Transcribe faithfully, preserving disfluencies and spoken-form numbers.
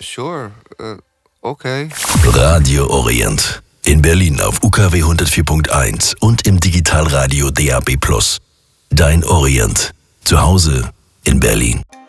sure. Uh, okay. Radio Orient. In Berlin auf U K W hundertvier Punkt eins und im Digitalradio D A B plus. Dein Orient. Zu Hause in Berlin.